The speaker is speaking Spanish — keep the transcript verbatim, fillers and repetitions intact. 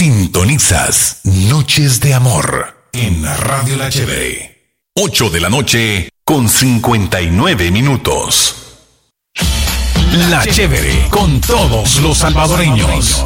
Sintonizas Noches de Amor en Radio La Chévere. ocho de la noche con cincuenta y nueve minutos. La Chévere con todos los salvadoreños.